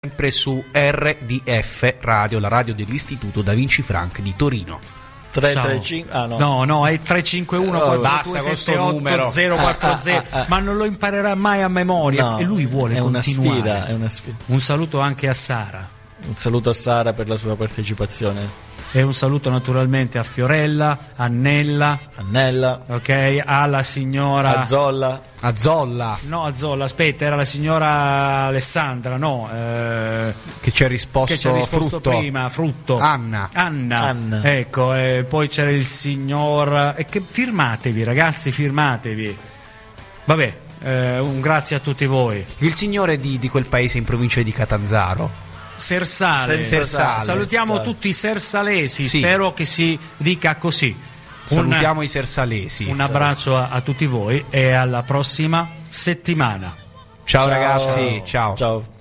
Sempre su RDF Radio, la radio dell'Istituto Da Vinci Frank di Torino. 335 no, è 351 basta questo numero 040 ma non lo imparerà mai a memoria, e lui vuole continuare. È una sfida. Un saluto anche a Sara. Un saluto a Sara per la sua partecipazione. E un saluto naturalmente a Fiorella, Annella, ok, alla signora Azzolla. No, Azzolla, aspetta, era la signora Alessandra, no, che ci ha risposto prima, Frutto. Anna. Ecco, poi c'era il signor, e che firmatevi, ragazzi, firmatevi. Vabbè, un grazie a tutti voi. Il signore di quel paese in provincia di Catanzaro. Sersale. Salutiamo tutti i sersalesi, sì. Spero che si dica così. Salutiamo i sersalesi. Un abbraccio a tutti voi e alla prossima settimana. Ciao ragazzi, ciao.